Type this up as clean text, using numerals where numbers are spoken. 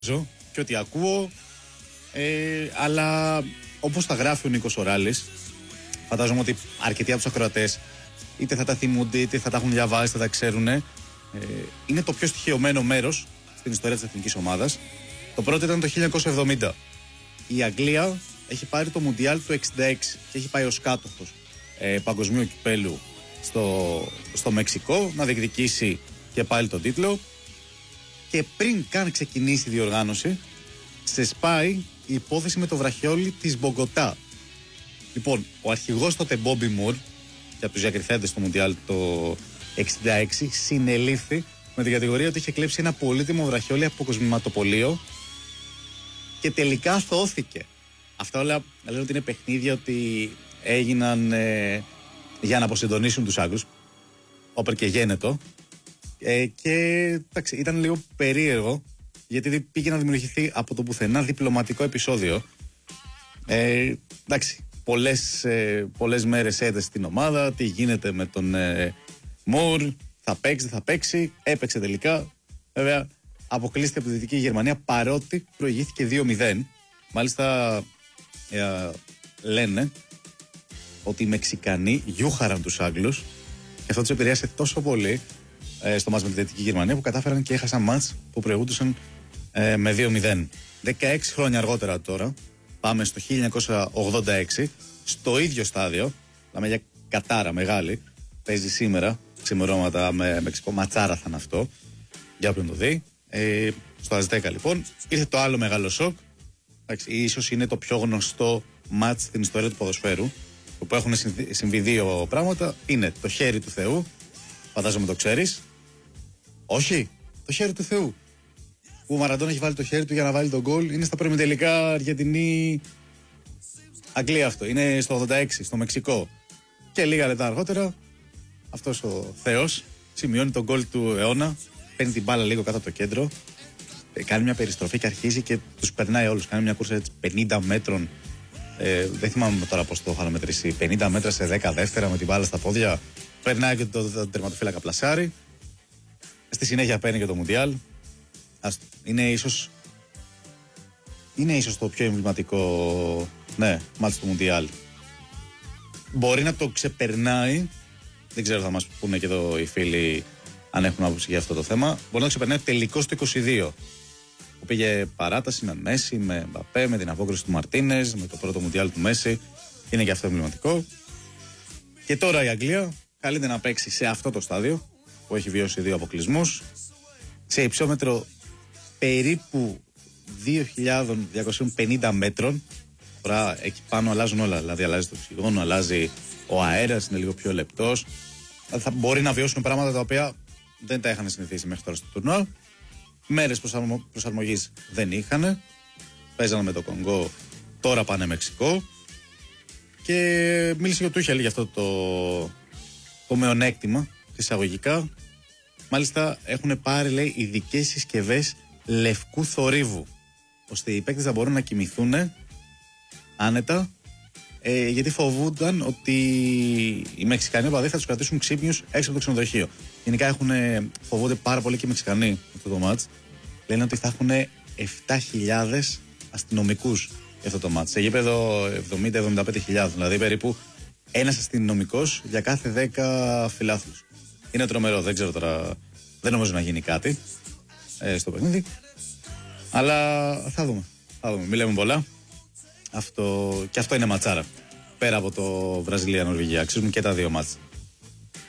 και ό,τι ακούω, αλλά όπως τα γράφει ο Νίκος Οράλης, φαντάζομαι ότι αρκετοί από τους ακροατές είτε θα τα θυμούνται είτε θα τα έχουν διαβάσει, θα τα ξέρουν. Είναι το πιο στοιχειωμένο μέρος στην ιστορία της εθνικής ομάδας. Το πρώτο ήταν το 1970. Η Αγγλία έχει πάρει το Μουντιάλ του 1966 και έχει πάει ως κάτοχος παγκοσμίου κυπέλου στο Μεξικό να διεκδικήσει και πάλι τον τίτλο. Και πριν καν ξεκινήσει η διοργάνωση, ξεσπάει η υπόθεση με το βραχιόλι της Μπογκοτά. Λοιπόν, ο αρχηγός τότε Μπόμπι Μουρ, και από τους διακριθέντες στο Μουντιάλ το 1966, συνελήφθη με την κατηγορία ότι είχε κλέψει ένα πολύτιμο βραχιόλι από κοσμηματοπωλείο και τελικά αθώθηκε. Αυτά όλα λένε ότι είναι παιχνίδια, ότι έγιναν για να αποσυντονίσουν τους Άγγλους, όπερ και γένετο. Και εντάξει, ήταν λίγο περίεργο, γιατί πήγε να δημιουργηθεί από το πουθενά διπλωματικό επεισόδιο. Εντάξει, πολλές μέρες έδεσε στην ομάδα, τι γίνεται με τον Μουρ, θα παίξει, δεν θα παίξει, έπαιξε τελικά. Βέβαια, αποκλείστηκε από τη Δυτική Γερμανία παρότι προηγήθηκε 2-0. Μάλιστα, λένε ότι οι Μεξικανοί γιούχαραν τους Άγγλους και αυτό τους επηρέασε τόσο πολύ στο μάτς με τη Δυτική Γερμανία που κατάφεραν και έχασαν μάτς που προηγούντουσαν με 2-0. 16 χρόνια αργότερα τώρα, πάμε στο 1986, στο ίδιο στάδιο, μιλάμε για κατάρα μεγάλη, παίζει σήμερα, ξημερώματα με Μεξικό, ματσάρα θα είναι αυτό, για όποιον το δει. Στο Αζτέκα λοιπόν, ήρθε το άλλο μεγάλο σοκ, ίσως είναι το πιο γνωστό μάτς στην ιστορία του ποδοσφαίρου, όπου έχουν συμβεί δύο πράγματα, είναι το χέρι του Θεού, φαντάζομαι το ξέρεις. Όχι, το χέρι του Θεού. Που ο Μαραντόνα έχει βάλει το χέρι του για να βάλει τον γκολ. Είναι στα προημιτελικά Αργεντινή-Αγγλία αυτό. Είναι στο 86, στο Μεξικό. Και λίγα λεπτά αργότερα, αυτός ο Θεός σημειώνει τον γκολ του αιώνα. Παίρνει την μπάλα λίγο κάτω από το κέντρο. Κάνει μια περιστροφή και αρχίζει και τους περνάει όλους. Κάνει μια κούρσα 50 μέτρων. Δεν θυμάμαι τώρα πώς το είχαν μετρήσει. 50 μέτρα σε 10 δεύτερα με την μπάλα στα πόδια. Περνάει και το τερματοφύλακα πλασάρι. Στη συνέχεια παίρνει και το Μουντιάλ. Είναι ίσως το πιο εμβληματικό μάτς του Μουντιάλ. Μπορεί να το ξεπερνάει. Δεν ξέρω, θα μας πούνε και εδώ οι φίλοι αν έχουν άποψη για αυτό το θέμα. Μπορεί να το ξεπερνάει τελικώς το 22. Που πήγε παράταση με Μέση, με Μπαπέ, με την απόκριση του Μαρτίνες, με το πρώτο Μουντιάλ του Μέση. Είναι και αυτό εμβληματικό. Και τώρα η Αγγλία καλείται να παίξει σε αυτό το στάδιο που έχει βιώσει δύο αποκλεισμούς, σε υψόμετρο περίπου 2.250 μέτρων. Τώρα εκεί πάνω αλλάζουν όλα, δηλαδή αλλάζει το οξυγόνο, αλλάζει ο αέρας, είναι λίγο πιο λεπτός. Θα μπορεί να βιώσουν πράγματα τα οποία δεν τα είχαν συνηθίσει μέχρι τώρα στο τουρνουά. Μέρες προσαρμογής δεν είχαν. Παίζανε με το Κονγκό, τώρα πάνε Μεξικό. Και μίλησε και ο Τούχελ για αυτό το μειονέκτημα εισαγωγικά. Μάλιστα έχουν πάρει, λέει, ειδικές συσκευές λευκού θορύβου, ώστε οι παίκτες θα μπορούν να κοιμηθούν άνετα, γιατί φοβούνταν ότι οι Μεξικανοί οπαδοί θα τους κρατήσουν ξύπνιους έξω από το ξενοδοχείο. Γενικά φοβούνται πάρα πολύ και οι Μεξικανοί αυτό το μάτς. Λένε ότι θα έχουν 7.000 αστυνομικούς για αυτό το μάτς. Σε γήπεδο 70-75.000, δηλαδή περίπου ένας αστυνομικός για κάθε 10 φιλάθλους. Είναι τρομερό, δεν ξέρω τώρα, δεν νομίζω να γίνει κάτι στο παιχνίδι. Αλλά θα δούμε. Μην λέμε πολλά. Και αυτό είναι ματσάρα. Πέρα από το Βραζιλία-Νορβηγία. Αξίζουν και τα δύο μάτς.